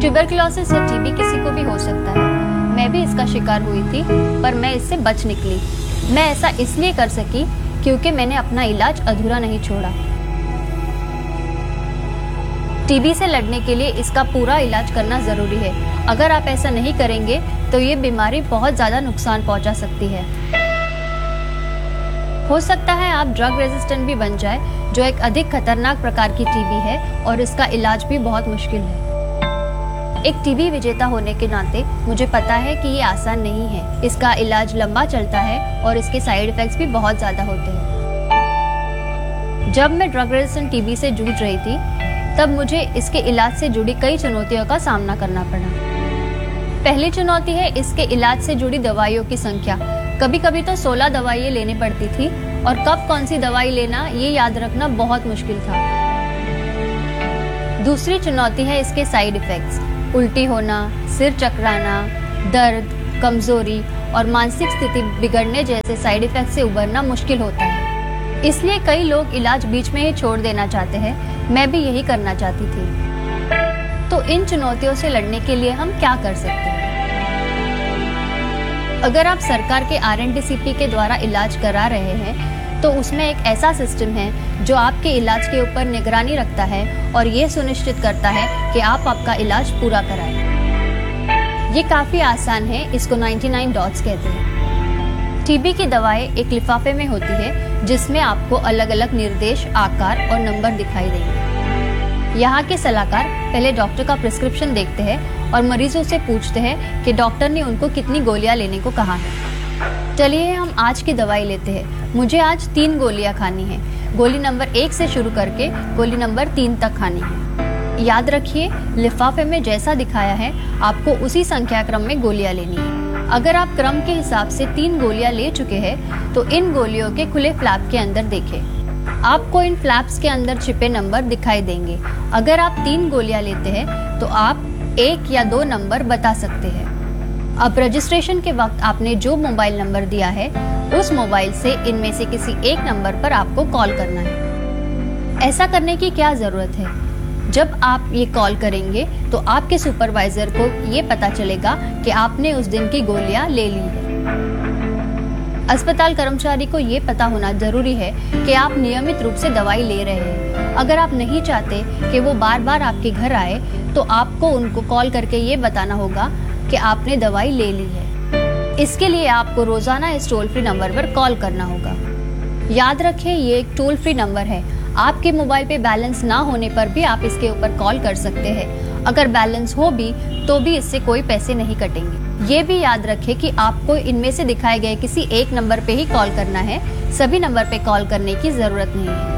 Tuberculosis या TB किसी को भी हो सकता है। मैं भी इसका शिकार हुई थी, पर मैं इससे बच निकली। मैं ऐसा इसलिए कर सकी क्योंकि मैंने अपना इलाज अधूरा नहीं छोड़ा। टीबी से लड़ने के लिए इसका पूरा इलाज करना जरूरी है। अगर आप ऐसा नहीं करेंगे तो ये बीमारी बहुत ज्यादा नुकसान पहुंचा सकती है। हो सकता है आप ड्रग रेजिस्टेंट भी बन जाए, जो एक अधिक खतरनाक प्रकार की टीबी है और इसका इलाज भी बहुत मुश्किल है। एक टीबी विजेता होने के नाते मुझे पता है कि ये आसान नहीं है। इसका इलाज लंबा चलता है और इसके साइड इफेक्ट्स भी बहुत ज्यादा होते हैं। जब मैं ड्रग रेजिस्टेंट टीबी से जूझ रही थी, तब मुझे इसके इलाज से जुड़ी कई चुनौतियों का सामना करना पड़ा। पहली चुनौती है इसके इलाज से जुड़ी दवाइयों की संख्या। कभी कभी तो 16 दवाइयाँ लेनी पड़ती थी और कब कौन सी दवाई लेना ये याद रखना बहुत मुश्किल था। दूसरी चुनौती है इसके साइड इफेक्ट्स। उल्टी होना, सिर चकराना, दर्द, कमजोरी और मानसिक स्थिति बिगड़ने जैसे साइड इफेक्ट से उबरना मुश्किल होता है। इसलिए कई लोग इलाज बीच में ही छोड़ देना चाहते हैं। मैं भी यही करना चाहती थी। तो इन चुनौतियों से लड़ने के लिए हम क्या कर सकते हैं? अगर आप सरकार के RNDCP के द्वारा इलाज करा रहे हैं, तो उसमें एक ऐसा सिस्टम है जो आपके इलाज के ऊपर निगरानी रखता है और ये सुनिश्चित करता है कि आप आपका इलाज पूरा कराएं। ये काफी आसान है, इसको 99 डॉट्स कहते हैं। टीबी की दवाएं एक लिफाफे में होती है जिसमें आपको अलग अलग निर्देश, आकार और नंबर दिखाई देंगे। यहाँ के सलाहकार पहले डॉक्टर का प्रिस्क्रिप्शन देखते हैं और मरीजों से पूछते हैं कि डॉक्टर ने उनको कितनी गोलियां लेने को कहा है। चलिए हम आज की दवाई लेते हैं। मुझे आज 3 गोलियां खानी है। गोली नंबर 1 से शुरू करके गोली नंबर 3 तक खानी है। याद रखिए, लिफाफे में जैसा दिखाया है आपको उसी संख्या क्रम में गोलियां लेनी है। अगर आप क्रम के हिसाब से 3 गोलियां ले चुके हैं तो इन गोलियों के खुले फ्लैप के अंदर देखें। आपको इन फ्लैप्स के अंदर छिपे नंबर दिखाई देंगे। अगर आप 3 गोलियां लेते हैं तो आप 1 या 2 नंबर बता सकते हैं। अब रजिस्ट्रेशन के वक्त आपने जो मोबाइल नंबर दिया है, उस मोबाइल से इनमें से किसी एक नंबर पर आपको कॉल करना है। ऐसा करने की क्या जरूरत है? जब आप ये कॉल करेंगे तो आपके सुपरवाइजर को ये पता चलेगा कि आपने उस दिन की गोलियां ले ली है। अस्पताल कर्मचारी को ये पता होना जरूरी है कि आप नियमित रूप से दवाई ले रहे हैं। अगर आप नहीं चाहते कि वो बार बार आपके घर आए, तो आपको उनको कॉल करके ये बताना होगा कि आपने दवाई ले ली है। इसके लिए आपको रोजाना इस टोल फ्री नंबर पर कॉल करना होगा। याद रखें, ये एक टोल फ्री नंबर है। आपके मोबाइल पे बैलेंस ना होने पर भी आप इसके ऊपर कॉल कर सकते हैं। अगर बैलेंस हो भी तो भी इससे कोई पैसे नहीं कटेंगे। ये भी याद रखें कि आपको इनमें से दिखाए गए किसी एक नंबर पे ही कॉल करना है। सभी नंबर पे कॉल करने की जरूरत नहीं है।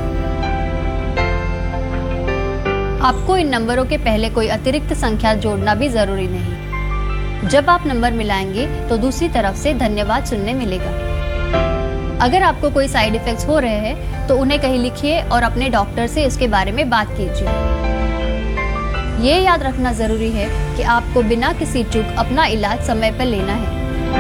आपको इन नंबरों के पहले कोई अतिरिक्त संख्या जोड़ना भी जरूरी नहीं। जब आप नंबर मिलाएंगे तो दूसरी तरफ से धन्यवाद सुनने मिलेगा। अगर आपको कोई साइड इफेक्ट्स हो रहे हैं तो उन्हें कहीं लिखिए और अपने डॉक्टर से इसके बारे में बात कीजिए। ये याद रखना जरूरी है कि आपको बिना किसी चूक अपना इलाज समय पर लेना है।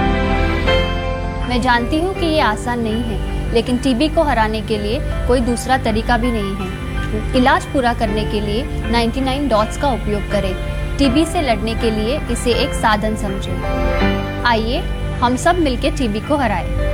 मैं जानती हूँ कि ये आसान नहीं है, लेकिन टीबी को हराने के लिए कोई दूसरा तरीका भी नहीं है। इलाज पूरा करने के लिए 99 डॉट्स का उपयोग करें। टीबी से लड़ने के लिए इसे एक साधन समझें। आइए हम सब मिलकर टीबी को हराएं।